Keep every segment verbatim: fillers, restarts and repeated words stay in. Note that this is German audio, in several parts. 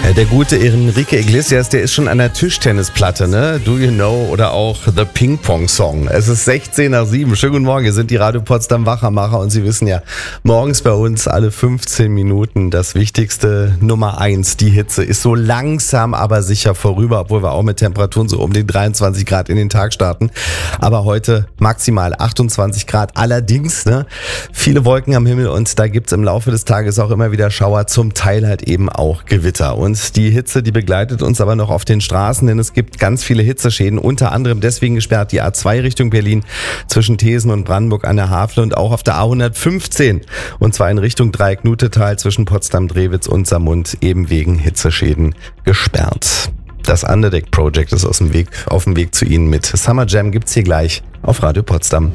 Der gute Enrique Iglesias, der ist schon an der Tischtennisplatte, ne? Do You Know oder auch The Ping Pong Song. Es ist sechzehn nach sieben. Schönen guten Morgen, hier sind die Radio Potsdam Wachermacher und Sie wissen ja, morgens bei uns alle fünfzehn Minuten das Wichtigste. Nummer eins, die Hitze ist so langsam, aber sicher vorüber, obwohl wir auch mit Temperaturen so um die dreiundzwanzig Grad in den Tag starten. Aber heute maximal achtundzwanzig Grad. Allerdings, ne, viele Wolken am Himmel und da gibt's im Laufe des Tages auch immer wieder Schauer, zum Teil halt eben auch Gewitter. Und die Hitze, die begleitet uns aber noch auf den Straßen, denn es gibt ganz viele Hitzeschäden, unter anderem deswegen gesperrt die A zwei Richtung Berlin zwischen Thesen und Brandenburg an der Havel und auch auf der A hundertfünfzehn und zwar in Richtung Dreieck-Nutetal zwischen Potsdam-Drewitz und Saarmund eben wegen Hitzeschäden gesperrt. Das Underdeck Project ist aus dem Weg, auf dem Weg zu Ihnen mit Summer Jam gibt's hier gleich auf Radio Potsdam.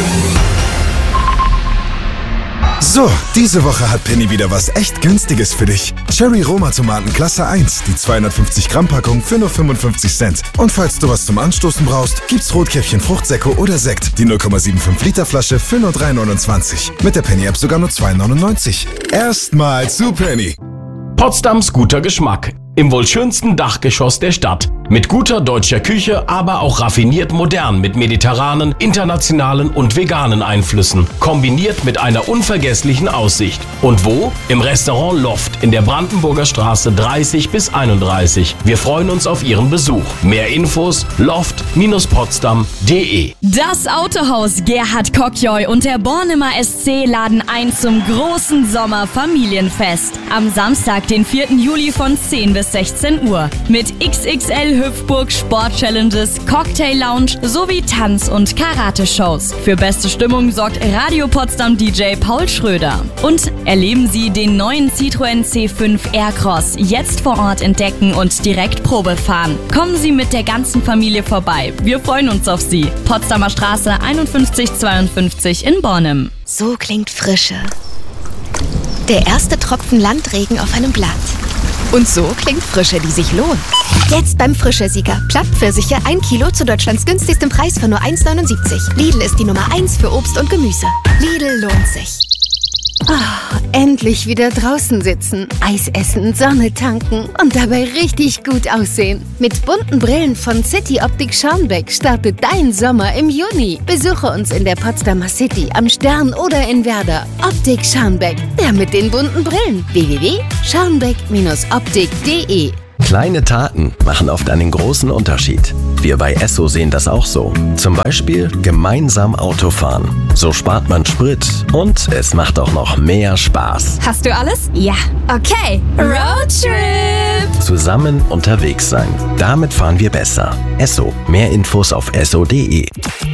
So, diese Woche hat Penny wieder was echt Günstiges für dich. Cherry Roma Tomaten Klasse eins, die zweihundertfünfzig Gramm Packung für nur fünfundfünfzig Cent. Und falls du was zum Anstoßen brauchst, gibt's Rotkäppchen Fruchtsäcke oder Sekt. Die null Komma fünfundsiebzig Liter Flasche für nur drei neunundzwanzig. Mit der Penny App sogar nur zwei neunundneunzig. Erstmal zu Penny. Potsdams guter Geschmack. Im wohl schönsten Dachgeschoss der Stadt. Mit guter deutscher Küche, aber auch raffiniert modern mit mediterranen, internationalen und veganen Einflüssen. Kombiniert mit einer unvergesslichen Aussicht. Und wo? Im Restaurant Loft in der Brandenburger Straße dreißig bis einunddreißig. Wir freuen uns auf Ihren Besuch. Mehr Infos loft potsdam punkt de. Das Autohaus Gerhard Kokjoy und der Bornemer S C laden ein zum großen Sommerfamilienfest. Am Samstag, den vierten Juli von zehn bis sechzehn Uhr. Mit X X L Hüpfburg Sport-Challenges, Cocktail-Lounge sowie Tanz- und Karate-Shows. Für beste Stimmung sorgt Radio Potsdam D J Paul Schröder. Und erleben Sie den neuen Citroën C fünf Aircross jetzt vor Ort entdecken und direkt Probe fahren. Kommen Sie mit der ganzen Familie vorbei. Wir freuen uns auf Sie. Potsdamer Straße einundfünfzig zweiundfünfzig in Bornem. So klingt Frische. Der erste Tropfen Landregen auf einem Blatt. Und so klingt Frische, die sich lohnt. Jetzt beim Frische-Sieger. Plattpfirsiche ein Kilo zu Deutschlands günstigstem Preis für nur eins neunundsiebzig. Lidl ist die Nummer eins für Obst und Gemüse. Lidl lohnt sich. Oh, endlich wieder draußen sitzen, Eis essen, Sonne tanken und dabei richtig gut aussehen. Mit bunten Brillen von City Optik Schaumbeck startet dein Sommer im Juni. Besuche uns in der Potsdamer City, am Stern oder in Werder. Optik Schaumbeck, der mit den bunten Brillen. w w w punkt schaumbeck optik punkt de. Kleine Taten machen oft einen großen Unterschied. Wir bei Esso sehen das auch so. Zum Beispiel gemeinsam Autofahren. So spart man Sprit und es macht auch noch mehr Spaß. Hast du alles? Ja. Okay. Roadtrip! Zusammen unterwegs sein. Damit fahren wir besser. Esso. Mehr Infos auf esso punkt de.